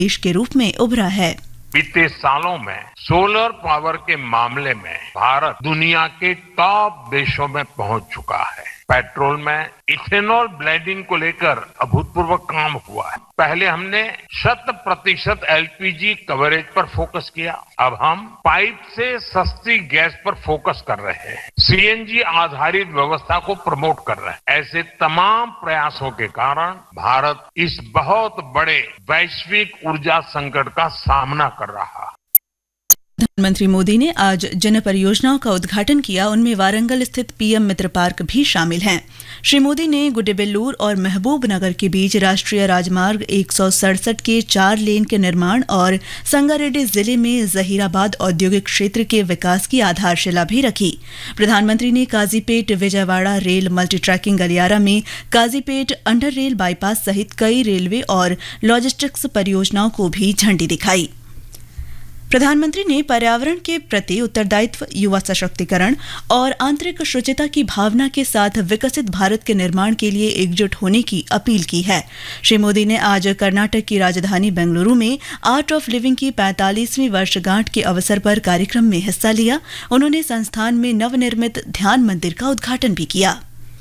देश के रूप में उभरा है। बीते सालों में सोलर पावर के मामले में भारत दुनिया के टॉप देशों में पहुंच चुका है। पेट्रोल में इथेनॉल ब्लेंडिंग को लेकर अभूतपूर्व काम हुआ है। पहले हमने 100% एलपीजी कवरेज पर फोकस किया, अब हम पाइप से सस्ती गैस पर फोकस कर रहे हैं। सीएनजी आधारित व्यवस्था को प्रमोट कर रहे हैं। ऐसे तमाम प्रयासों के कारण भारत इस बहुत बड़े वैश्विक ऊर्जा संकट का सामना कर रहा है। प्रधानमंत्री मोदी ने आज जिन परियोजनाओं का उद्घाटन किया उनमें वारंगल स्थित पीएम मित्र पार्क भी शामिल हैं। श्री मोदी ने गुड्डेबेल्लूर और महबूबनगर के बीच राष्ट्रीय राजमार्ग 167 के 4 लेन के निर्माण और संगारेड्डी जिले में जहीराबाद औद्योगिक क्षेत्र के विकास की आधारशिला भी रखी। प्रधानमंत्री ने Kazipet Vijayawada rail multi tracking गलियारा में काजीपेट अंडर रेल बाईपास सहित कई रेलवे और लॉजिस्टिक्स परियोजनाओं को भी झंडी दिखाई। प्रधानमंत्री ने पर्यावरण के प्रति उत्तरदायित्व, युवा सशक्तिकरण और आंतरिक शुचिता की भावना के साथ विकसित भारत के निर्माण के लिए एकजुट होने की अपील की है। श्री मोदी ने आज कर्नाटक की राजधानी बेंगलुरु में आर्ट ऑफ लिविंग की 45वीं वर्षगांठ के अवसर पर कार्यक्रम में हिस्सा लिया। उन्होंने संस्थान में नवनिर्मित ध्यान मंदिर का उद्घाटन भी किया।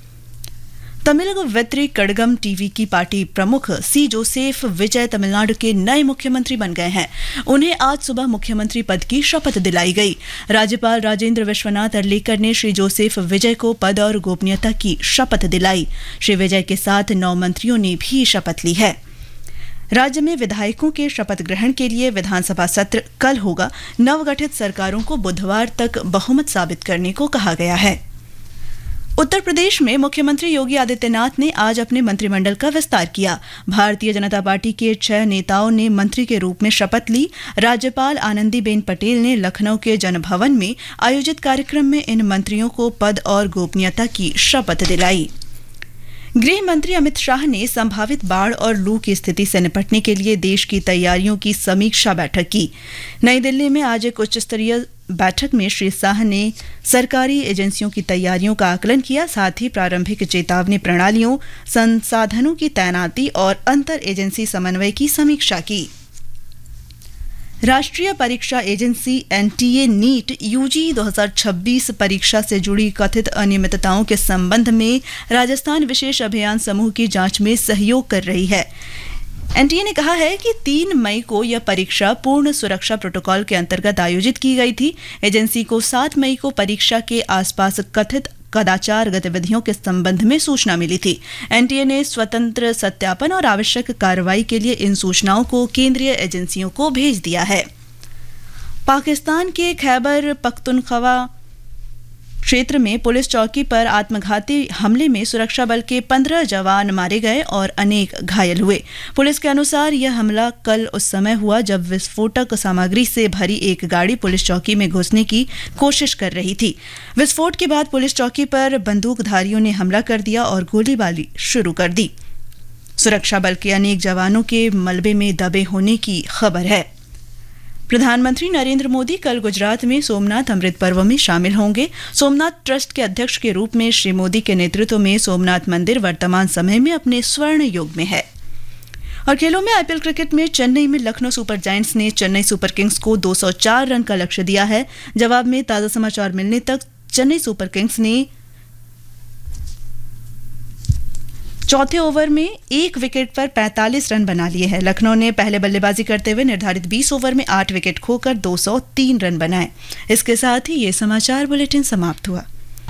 तमिल वेत्री कड़गम टीवी की पार्टी प्रमुख सी जोसेफ विजय तमिलनाडु के नए मुख्यमंत्री बन गए हैं। उन्हें आज सुबह मुख्यमंत्री पद की शपथ दिलाई गई। राज्यपाल राजेंद्र विश्वनाथ अर्लेकर ने श्री जोसेफ विजय को पद और गोपनीयता की शपथ दिलाई। श्री विजय के साथ 9 मंत्रियों ने भी शपथ ली है। राज्य में विधायकों के शपथ ग्रहण के लिए विधानसभा सत्र कल होगा। नवगठित सरकारों को बुधवार तक बहुमत साबित करने को कहा गया है। उत्तर प्रदेश में मुख्यमंत्री योगी आदित्यनाथ ने आज अपने मंत्रिमंडल का विस्तार किया। भारतीय जनता पार्टी के 6 नेताओं ने मंत्री के रूप में शपथ ली। राज्यपाल आनंदीबेन पटेल ने लखनऊ के जनभवन में आयोजित कार्यक्रम में इन मंत्रियों को पद और गोपनीयता की शपथ दिलाई। गृह मंत्री अमित शाह ने संभावित बाढ़ और लू की स्थिति से निपटने के लिए देश की तैयारियों की समीक्षा बैठक की। नई दिल्ली में आज एक उच्च स्तरीय बैठक में श्री शाह ने सरकारी एजेंसियों की तैयारियों का आकलन किया। साथ ही प्रारंभिक चेतावनी प्रणालियों, संसाधनों की तैनाती और अंतर एजेंसी समन्वय की समीक्षा की। राष्ट्रीय परीक्षा एजेंसी एनटीए नीट यूजी 2026 परीक्षा से जुड़ी कथित अनियमितताओं के संबंध में राजस्थान विशेष अभियान समूह की जांच में सहयोग कर रही है। एनटीए ने कहा है कि 3 मई को यह परीक्षा पूर्ण सुरक्षा प्रोटोकॉल के अंतर्गत आयोजित की गई थी। एजेंसी को 7 मई को परीक्षा के आसपास कथित कदाचार गतिविधियों के संबंध में सूचना मिली थी। एनटीए ने स्वतंत्र सत्यापन और आवश्यक कार्रवाई के लिए इन सूचनाओं को केंद्रीय एजेंसियों को भेज दिया है। पाकिस्तान के खैबर पख्तूनख्वा क्षेत्र में पुलिस चौकी पर आत्मघाती हमले में सुरक्षा बल के 15 जवान मारे गए और अनेक घायल हुए। पुलिस के अनुसार यह हमला कल उस समय हुआ जब विस्फोटक सामग्री से भरी एक गाड़ी पुलिस चौकी में घुसने की कोशिश कर रही थी। विस्फोट के बाद पुलिस चौकी पर बंदूकधारियों ने हमला कर दिया और गोलीबारी शुरू कर दी। सुरक्षा बल के अनेक जवानों के मलबे में दबे होने की खबर है। प्रधानमंत्री नरेंद्र मोदी कल गुजरात में सोमनाथ अमृत पर्व में शामिल होंगे। सोमनाथ ट्रस्ट के अध्यक्ष के रूप में श्री मोदी के नेतृत्व में सोमनाथ मंदिर वर्तमान समय में अपने स्वर्ण युग में है। और खेलों में आईपीएल क्रिकेट में चेन्नई में लखनऊ सुपर जायंट्स ने चेन्नई सुपर किंग्स को 204 रन का लक्ष्य दिया है। जवाब में ताजा समाचार मिलने तक चेन्नई सुपर किंग्स ने चौथे ओवर में 1 विकेट पर 45 रन बना लिए हैं। लखनऊ ने पहले बल्लेबाजी करते हुए निर्धारित 20 ओवर में 8 विकेट खोकर 203 रन बनाए। इसके साथ ही ये समाचार बुलेटिन समाप्त हुआ।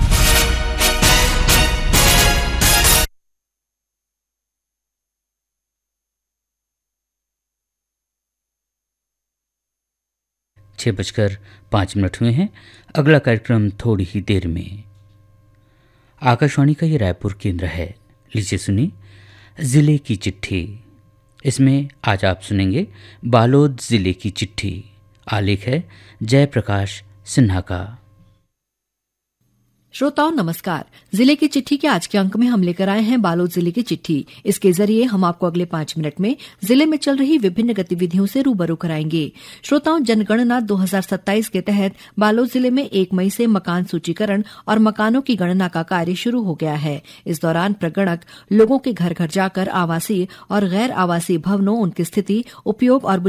छह 6:05 हुए हैं। अगला कार्यक्रम थोड़ी ही देर में। आकाशवाणी का ये रायपुर केंद्र है। लीजिए सुनिए जिले की चिट्ठी। इसमें आज आप सुनेंगे बालोद जिले की चिट्ठी। आलेख है जयप्रकाश सिन्हा का। श्रोताओं नमस्कार। जिले की चिट्ठी के आज के अंक में हम लेकर आए हैं बालोद जिले की चिट्ठी। इसके जरिए हम आपको अगले 5 मिनट में जिले में चल रही विभिन्न गतिविधियों से रूबरू कराएंगे। श्रोताओं, जनगणना 2027 के तहत बालोद जिले में 1 मई से मकान सूचीकरण और मकानों की गणना का कार्य शुरू हो गया है। इस दौरान प्रगणक लोगों के घर घर जाकर आवासीय और गैर आवासीय भवनों, उनकी स्थिति, उपयोग और